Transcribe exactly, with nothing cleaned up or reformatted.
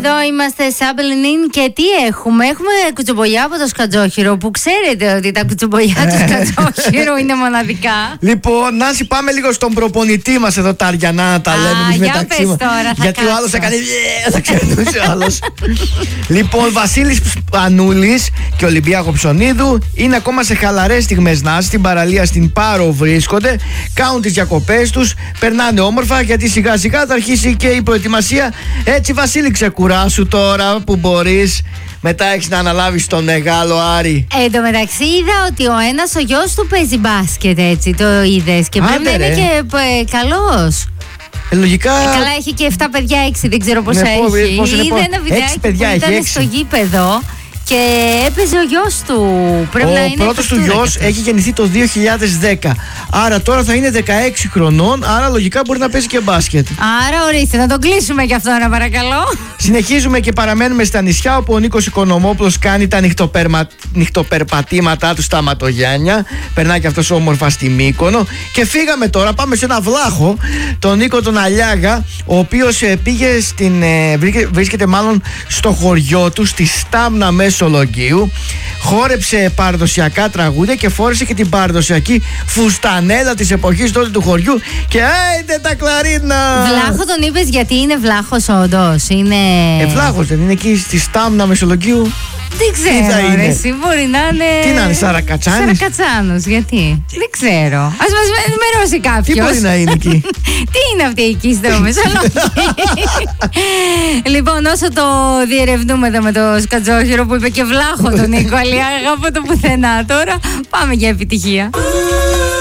εδώ είμαστε Σάμπελνιν και τι έχουμε? Έχουμε κουτσομπολιά από το Σκατζόχυρο, που ξέρετε ότι τα κουτσομπολιά του Σκατζόχυρο είναι μοναδικά. Λοιπόν, Νάση, πάμε λίγο στον προπονητή μας εδώ, τα Αριανά, να τα λέμε μεταξύ μας. Γιατί ο άλλος έκανε. Θα ξερνούσε ο άλλος. Λοιπόν, Βασίλης Πανούλης και Ολυμπιάκο Ψωνίδου είναι ακόμα σε χαλαρές στιγμές, Νάση. Στην παραλία στην Πάρο βρίσκονται, κάνουν τις διακοπές τους, περνάνε όμορφα, γιατί σιγά σιγά θα αρχίσει και η προετοιμασία. Έτσι, Βασίλη, ξεκουράσου τώρα που μπορείς. Μετά έχεις να αναλάβεις τον μεγάλο Άρη. Ε, εν τω μεταξύ είδα ότι ο ένας ο γιος του παίζει μπάσκετ, έτσι, το είδες? Και πρέπει να είναι και ε, καλός. Ε, λογικά. Ε, καλά, έχει και επτά παιδιά, έξι, δεν ξέρω πόσα ναι, έχει. Πώς είναι, είδα ένα βιντεάκι που ήταν στο γήπεδο και έπαιζε ο γιος του. Πρέπει ο να είναι πρώτος του γιος έχει γεννηθεί το δύο χιλιάδες δέκα. Άρα τώρα θα είναι δεκαέξι χρονών. Άρα λογικά μπορεί να παίζει και μπάσκετ. Άρα ορίστε, να τον κλείσουμε και αυτό, να παρακαλώ. Συνεχίζουμε και παραμένουμε στα νησιά, όπου ο Νίκος Οικονομόπουλος κάνει τα νυχτοπερμα... νυχτοπερπατήματά του στα Ματογιάννια. Περνάει και αυτός όμορφα στη Μύκονο. Και φύγαμε τώρα, πάμε σε ένα βλάχο, τον Νίκο τον Αλιάγα, ο οποίος πήγε στην. Ε, βρίσκεται μάλλον στο χωριό του, στη Στάμνα Μεσολογγίου. Χόρεψε παραδοσιακά τραγούδια και φόρεσε και την παραδοσιακή φουστανέλα της εποχής τότε του χωριού. Και άιντε τα κλαρίνα! Βλάχο τον είπες γιατί είναι βλάχος όντως? Είναι. Ε, βλάχος δεν είναι εκεί στη Στάμνα Μεσολογγίου? Δεν ξέρω, ρε, εσύ μπορεί να είναι. Τι να είναι, Σαρακατσάνης? Σαρακατσάνος, γιατί? Δεν ξέρω. Ας μας ενημερώσει κάποιος. Τι μπορεί να είναι εκεί? Τι είναι αυτή εκεί στο Μεσολόγγι? Λοιπόν, όσο το διερευνούμε εδώ με το Σκατζόχυρο που είπε και βλάχο τον Νίκο Αλιάγα από το πουθενά, τώρα πάμε για επιτυχία.